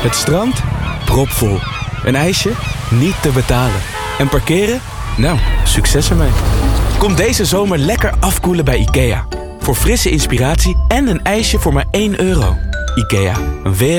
Het strand? Propvol. Een ijsje? Niet te betalen. En parkeren? Nou, succes ermee. Kom deze zomer lekker afkoelen bij IKEA. Voor frisse inspiratie en een ijsje voor maar €1. IKEA, een